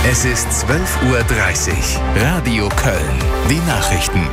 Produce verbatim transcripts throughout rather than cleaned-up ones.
Es ist zwölf Uhr dreißig. Radio Köln. Die Nachrichten.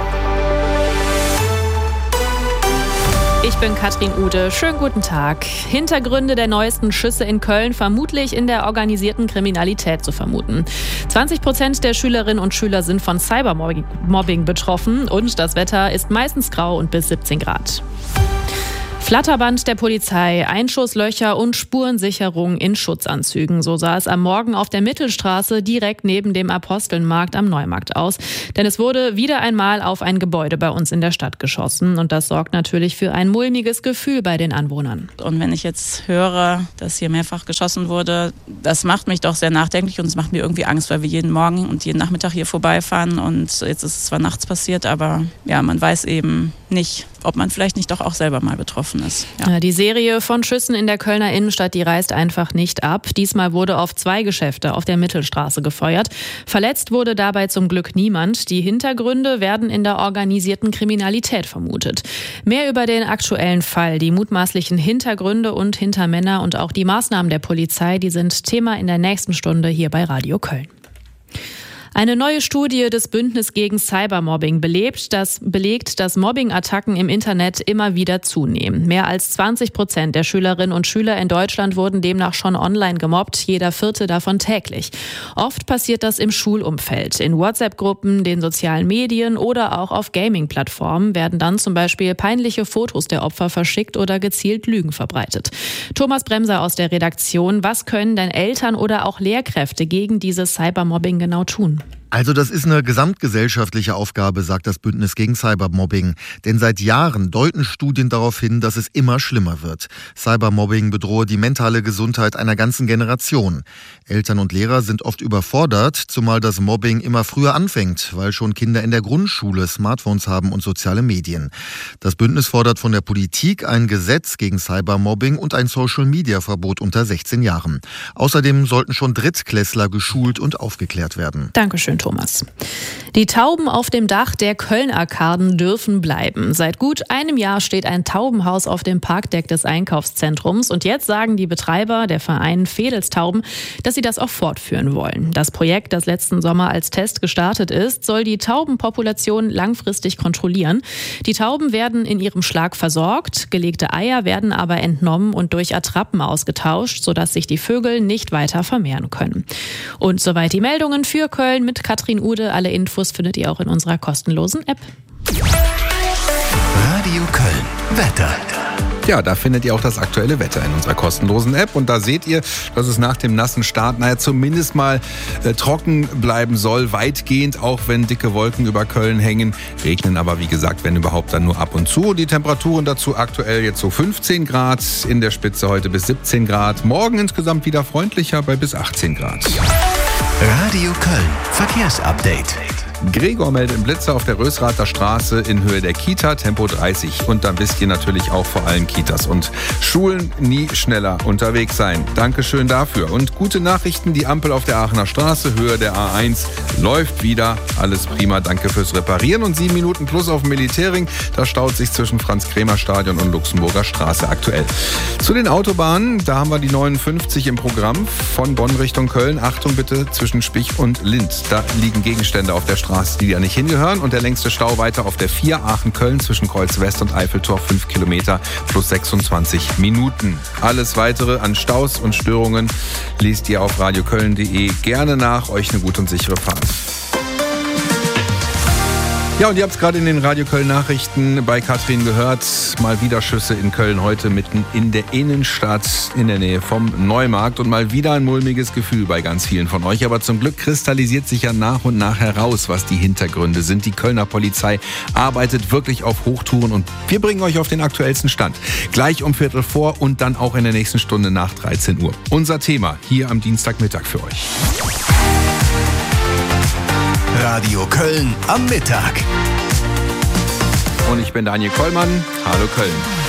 Ich bin Katrin Ude. Schönen guten Tag. Hintergründe der neuesten Schüsse in Köln vermutlich in der organisierten Kriminalität zu vermuten. zwanzig Prozent der Schülerinnen und Schüler sind von Cybermobbing betroffen und das Wetter ist meistens grau und bis siebzehn Grad. Flatterband der Polizei, Einschusslöcher und Spurensicherung in Schutzanzügen. So sah es am Morgen auf der Mittelstraße direkt neben dem Apostelnmarkt am Neumarkt aus. Denn es wurde wieder einmal auf ein Gebäude bei uns in der Stadt geschossen. Und das sorgt natürlich für ein mulmiges Gefühl bei den Anwohnern. Und wenn ich jetzt höre, dass hier mehrfach geschossen wurde, das macht mich doch sehr nachdenklich und es macht mir irgendwie Angst, weil wir jeden Morgen und jeden Nachmittag hier vorbeifahren. Und jetzt ist es zwar nachts passiert, aber ja, man weiß eben nicht, ob man vielleicht nicht doch auch selber mal betroffen ist. Ja. Die Serie von Schüssen in der Kölner Innenstadt, die reißt einfach nicht ab. Diesmal wurde auf zwei Geschäfte auf der Mittelstraße gefeuert. Verletzt wurde dabei zum Glück niemand. Die Hintergründe werden in der organisierten Kriminalität vermutet. Mehr über den aktuellen Fall, die mutmaßlichen Hintergründe und Hintermänner und auch die Maßnahmen der Polizei, die sind Thema in der nächsten Stunde hier bei Radio Köln. Eine neue Studie des Bündnis gegen Cybermobbing belebt, dass, belegt, dass Mobbing-Attacken im Internet immer wieder zunehmen. Mehr als zwanzig Prozent der Schülerinnen und Schüler in Deutschland wurden demnach schon online gemobbt, jeder Vierte davon täglich. Oft passiert das im Schulumfeld. In WhatsApp-Gruppen, den sozialen Medien oder auch auf Gaming-Plattformen werden dann zum Beispiel peinliche Fotos der Opfer verschickt oder gezielt Lügen verbreitet. Thomas Bremser aus der Redaktion, was können denn Eltern oder auch Lehrkräfte gegen dieses Cybermobbing genau tun? Also das ist eine gesamtgesellschaftliche Aufgabe, sagt das Bündnis gegen Cybermobbing. Denn seit Jahren deuten Studien darauf hin, dass es immer schlimmer wird. Cybermobbing bedrohe die mentale Gesundheit einer ganzen Generation. Eltern und Lehrer sind oft überfordert, zumal das Mobbing immer früher anfängt, weil schon Kinder in der Grundschule Smartphones haben und soziale Medien. Das Bündnis fordert von der Politik ein Gesetz gegen Cybermobbing und ein Social-Media-Verbot unter sechzehn Jahren. Außerdem sollten schon Drittklässler geschult und aufgeklärt werden. Dankeschön, Thomas. Die Tauben auf dem Dach der Köln-Arkaden dürfen bleiben. Seit gut einem Jahr steht ein Taubenhaus auf dem Parkdeck des Einkaufszentrums und jetzt sagen die Betreiber, der Verein Vedelstauben, dass sie das auch fortführen wollen. Das Projekt, das letzten Sommer als Test gestartet ist, soll die Taubenpopulation langfristig kontrollieren. Die Tauben werden in ihrem Schlag versorgt, gelegte Eier werden aber entnommen und durch Attrappen ausgetauscht, sodass sich die Vögel nicht weiter vermehren können. Und soweit die Meldungen für Köln mit Katrin Ude. Alle Infos findet ihr auch in unserer kostenlosen App. Radio Köln. Wetter. Ja, da findet ihr auch das aktuelle Wetter in unserer kostenlosen App. Und da seht ihr, dass es nach dem nassen Start, naja, zumindest mal äh, trocken bleiben soll. Weitgehend, auch wenn dicke Wolken über Köln hängen. Regnen aber, wie gesagt, wenn überhaupt, dann nur ab und zu. Die Temperaturen dazu aktuell jetzt so fünfzehn Grad. In der Spitze heute bis siebzehn Grad. Morgen insgesamt wieder freundlicher bei bis achtzehn Grad. Radio Köln. Verkehrsupdate. Gregor meldet im Blitzer auf der Rösrather Straße in Höhe der Kita, Tempo dreißig. Und dann wisst ihr natürlich auch vor allen Kitas und Schulen nie schneller unterwegs sein. Dankeschön dafür. Und gute Nachrichten, die Ampel auf der Aachener Straße, Höhe der A eins, läuft wieder. Alles prima, danke fürs Reparieren. Und sieben Minuten plus auf dem Militärring, da staut sich zwischen Franz-Kremer-Stadion und Luxemburger Straße aktuell. Zu den Autobahnen, da haben wir die neunundfünfzig im Programm von Bonn Richtung Köln. Achtung bitte, zwischen Spich und Linz. Da liegen Gegenstände auf der Straße, die da nicht hingehören. Und der längste Stau weiter auf der vier Aachen-Köln zwischen Kreuz West und Eiffeltor, fünf Kilometer plus sechsundzwanzig Minuten. Alles weitere an Staus und Störungen liest ihr auf radioköln punkt de. Gerne nach. Euch eine gute und sichere Fahrt. Ja, und ihr habt es gerade in den Radio Köln Nachrichten bei Katrin gehört. Mal wieder Schüsse in Köln heute mitten in der Innenstadt in der Nähe vom Neumarkt. Und mal wieder ein mulmiges Gefühl bei ganz vielen von euch. Aber zum Glück kristallisiert sich ja nach und nach heraus, was die Hintergründe sind. Die Kölner Polizei arbeitet wirklich auf Hochtouren und wir bringen euch auf den aktuellsten Stand. Gleich um Viertel vor und dann auch in der nächsten Stunde nach dreizehn Uhr. Unser Thema hier am Dienstagmittag für euch. Radio Köln am Mittag. Und ich bin Daniel Kollmann. Hallo Köln.